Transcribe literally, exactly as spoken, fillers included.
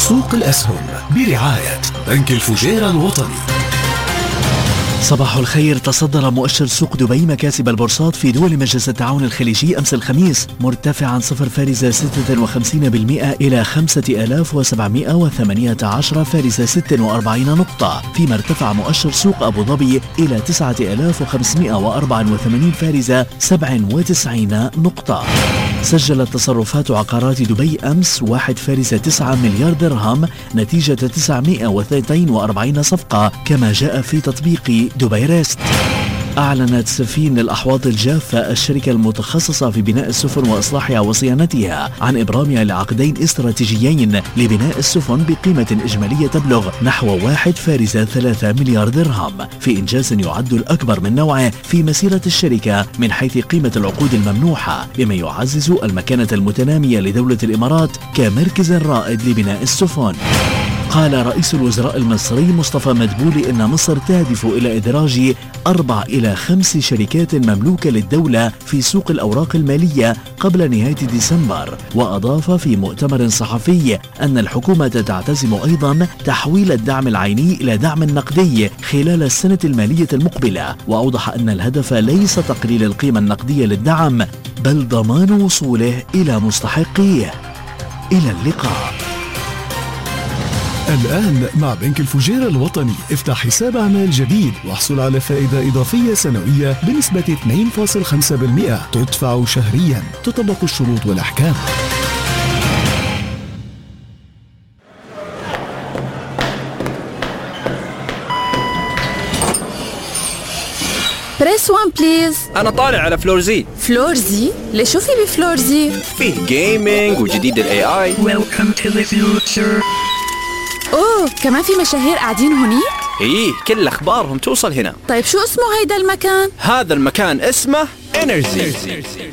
سوق الأسهم برعاية بنك الفجيرة الوطني. صباح الخير. تصدر مؤشر سوق دبي مكاسب البورصات في دول مجلس التعاون الخليجي أمس الخميس مرتفعا صفر فارزة ستة وخمسين بالمئة إلى خمسة آلاف وسبعمئة وثمانية عشر فارزة ستة وأربعين نقطة، فيما ارتفع مؤشر سوق أبو ظبي إلى تسعة آلاف وخمسمئة وأربعة وثمانين فارزة سبعة وتسعين نقطة. سجلت تصرفات عقارات دبي أمس واحد فارزة تسعة مليار درهم نتيجة تسعمئة واثنين وأربعين صفقة، كما جاء في تطبيق دبي ريست. أعلنت سفين للأحواض الجافة الشركة المتخصصة في بناء السفن وإصلاحها وصيانتها عن إبرامها لعقدين استراتيجيين لبناء السفن بقيمة إجمالية تبلغ نحو واحد فارزة ثلاثة مليار درهم، في إنجاز يعد الأكبر من نوعه في مسيرة الشركة من حيث قيمة العقود الممنوحة، بما يعزز المكانة المتنامية لدولة الإمارات كمركز رائد لبناء السفن. قال رئيس الوزراء المصري مصطفى مدبولي إن مصر تهدف إلى إدراج أربع إلى خمس شركات مملوكة للدولة في سوق الأوراق المالية قبل نهاية ديسمبر، وأضاف في مؤتمر صحفي أن الحكومة تعتزم أيضا تحويل الدعم العيني إلى دعم نقدي خلال السنة المالية المقبلة، وأوضح أن الهدف ليس تقليل القيمة النقدية للدعم بل ضمان وصوله إلى مستحقيه. إلى اللقاء. الآن مع بنك الفجيرة الوطني افتح حساب أعمال جديد واحصل على فائدة إضافية سنوية بنسبة اثنين فاصلة خمسة بالمئة تدفع شهريا، تطبق الشروط والأحكام. بريس وان بليز. أنا طالع على فلور زي. فلور زي؟ ليش شو في بفلور زي؟ فيه جيمينج وجديد ال إيه آي. Welcome to the future. أوه، كمان في مشاهير قاعدين هونيك؟ إيه، كل أخبارهم توصل هنا. طيب شو اسمه هيدا المكان؟ هذا المكان اسمه إنرجي.